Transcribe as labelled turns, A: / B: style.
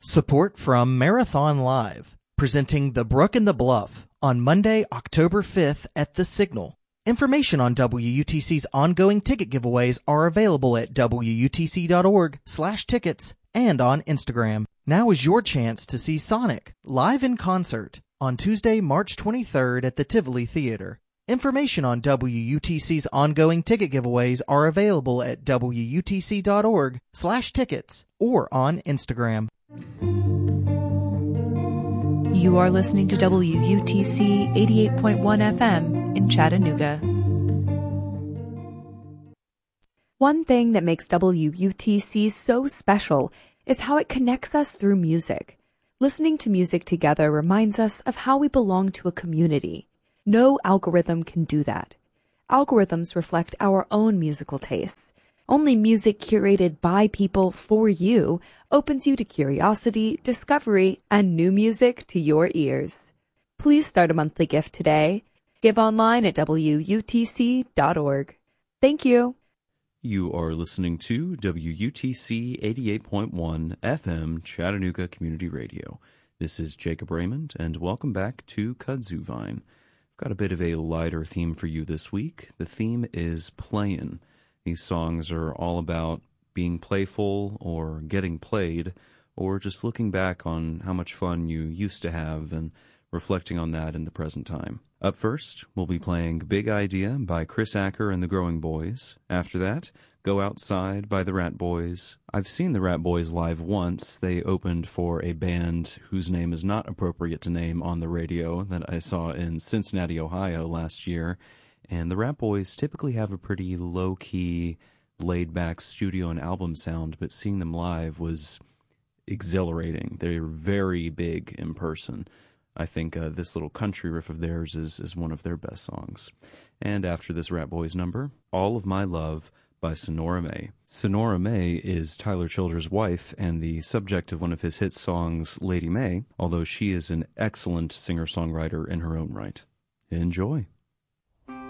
A: Support from Marathon Live, presenting The Brook and the Bluff on Monday, October 5th at The Signal. Information on WUTC's ongoing ticket giveaways are available at wutc.org/tickets and on Instagram. Now is your chance to see Sonic live in concert on Tuesday, March 23rd at the Tivoli Theater. Information on WUTC's ongoing ticket giveaways are available at wutc.org/tickets or on Instagram.
B: You are listening to WUTC 88.1 FM in Chattanooga. One thing that makes WUTC so special is how it connects us through music. Listening to music together reminds us of how we belong to a community. No algorithm can do that. Algorithms reflect our own musical tastes. Only music curated by people for you opens you to curiosity, discovery, and new music to your ears. Please start a monthly gift today. Give online at WUTC.org. Thank you.
C: You are listening to WUTC 88.1 FM Chattanooga Community Radio. This is Jacob Raymond, and welcome back to Kudzu Vine. I've got a bit of a lighter theme for you this week. The theme is playin'. These songs are all about being playful or getting played, or just looking back on how much fun you used to have and reflecting on that in the present time. Up first, we'll be playing Big Idea by Chris Acker and the Growing Boys. After that, Go Outside by the Rat Boys. I've seen the Rat Boys live once. They opened for a band whose name is not appropriate to name on the radio that I saw in Cincinnati, Ohio last year. And the Rat Boys typically have a pretty low-key, laid-back studio and album sound, but seeing them live was exhilarating. They're very big in person. I think this little country riff of theirs is one of their best songs. And after this Rat Boys number, All of My Love by Sonora May. Sonora May is Tyler Childers' wife and the subject of one of his hit songs, Lady May, although she is an excellent singer-songwriter in her own right. Enjoy.